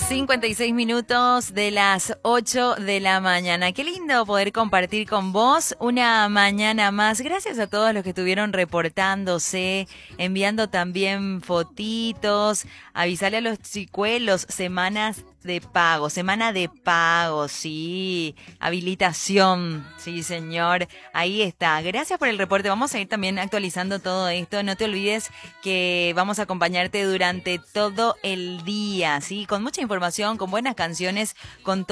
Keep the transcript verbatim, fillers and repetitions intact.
cincuenta y seis minutos de las ocho de la mañana. Qué lindo poder compartir con vos una mañana más. Gracias a todos los que estuvieron reportándose, enviando también fotitos. Avisarle a los chicuelos, semanas de pago, semana de pago, sí, habilitación, sí señor, ahí está. Gracias por el reporte, vamos a ir también actualizando todo esto. No te olvides que vamos a acompañarte durante todo el día, sí, con mucha información, con buenas canciones, con